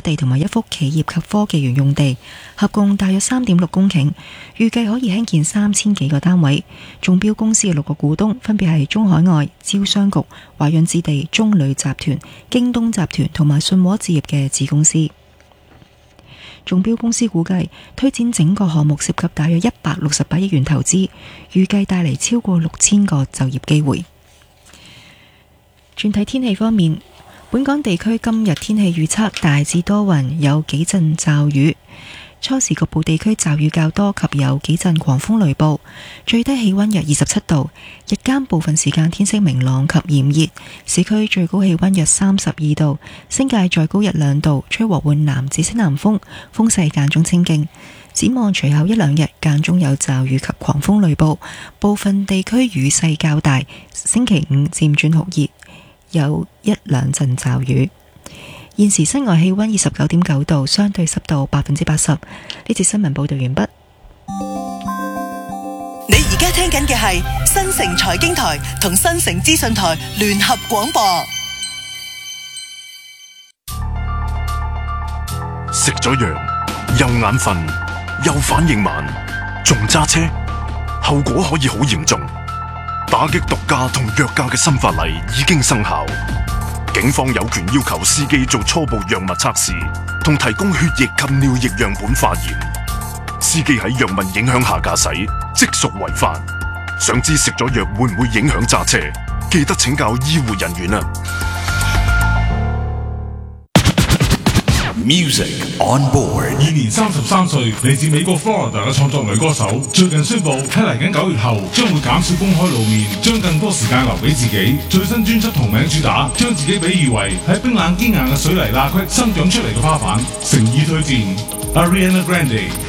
地同埋一幅企業及科技園用地，合共大約3.6公頃，預計可以興建3000幾個單位。中標公司嘅6個股東分別係中海外、招商局、華潤置地、中旅集團、京東集團同埋信和置業嘅子公司。中標公司估計推展整個項目涉及大約168億元投資，預計帶嚟超過6000個就業機會。轉睇天氣方面，本港地區今日天氣預測大致多雲，有幾陣驟雨，初時局部地區驟雨較多及有幾陣狂風雷暴，最低氣溫約27度，日間部分時間天色明朗及炎熱，市區最高氣溫約32度，新界再高1-2度，吹和緩南至西南風，風勢間中清勁。展望隨後1-2日間中有驟雨及狂風雷暴，部分地區雨勢較大，星期5漸轉酷熱，有1-2陣驟雨。現時室外氣溫29.9度，相對濕度80%。呢節新聞報道完畢。 你而家聽緊嘅係新城財經台同新城資訊台聯合廣播。 食咗藥又眼瞓又反應慢，仲揸車，後果可以好嚴重。打擊毒駕同藥駕嘅新法例已經生效，警方有權要求司機做初步藥物測試，同提供血液及尿液樣本化驗。司機喺藥物影響下駕駛，即屬違法。想知食咗藥會唔會影響揸車？記得請教醫護人員啊！ Music on board。 現年33歲，嚟自美國 Florida 嘅創作女歌手，最近宣布喺嚟緊9月後將會減少公開露面，將更多時間留俾自己。最新專輯同名主打，將自己比喻為喺冰冷堅硬嘅水泥罅隙生長出嚟嘅花瓣，誠意推薦 Ariana Grande。